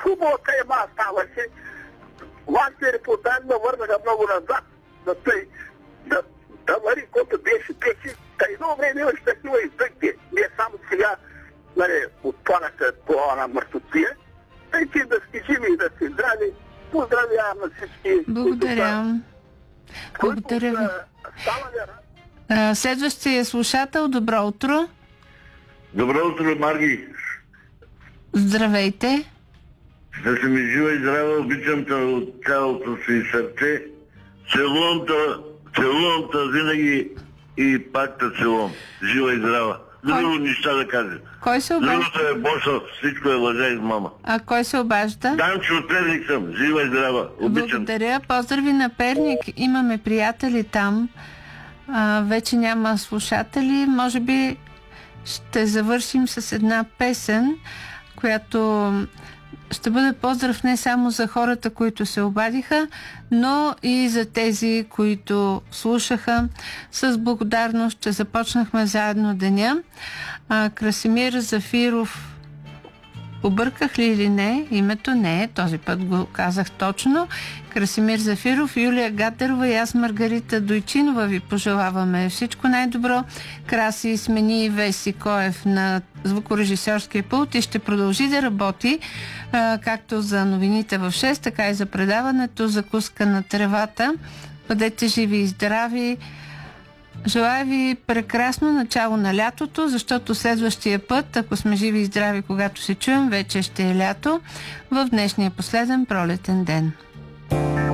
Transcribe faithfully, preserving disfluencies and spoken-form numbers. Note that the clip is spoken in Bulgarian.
хубавата ема ставаше. Вашите репортажи ме върнаха много назад. Да тъй, да, да вари, който беше, беше. Та едно време имаше такива издъгки. Не само сега, нали, отпанаха това на мъртвотия. Тъй, че да сте живи и да сте здрави. Поздравявам на всички. Благодаря. Благодаря ви. А, следващия слушател, добро утро. Добро утро, Марги. Здравейте. Да си ми жива и здрава, обичам те от цялото си сърце. Целувам те, целувам те винаги и пак те целувам. Жива и здрава. Друго кой... неща да кажа. Кой се обажда? Другото е Босов, всичко е лъжа и мама. А кой се обажда? Данчо от Перник съм, жива и здрава. Обичам. Благодаря. Поздрави на Перник. Имаме приятели там. А, вече няма слушатели. Може би ще завършим с една песен, която ще бъде поздрав не само за хората, които се обадиха, но и за тези, които слушаха. С благодарност, че започнахме заедно деня. А, Красимир Зафиров, обърках ли или не? Името не, този път го казах точно. Красимир Зафиров, Юлия Гатерова и аз, Маргарита Дойчинова, ви пожелаваме всичко най-добро. Краси смени Веси Коев на звукорежисьорския пулт и ще продължи да работи а, както за новините в шест, така и за предаването Закуска на тревата. Бъдете живи и здрави. Желая ви прекрасно начало на лятото, защото следващия път, ако сме живи и здрави, когато се чуем, вече ще е лято в днешния последен пролетен ден.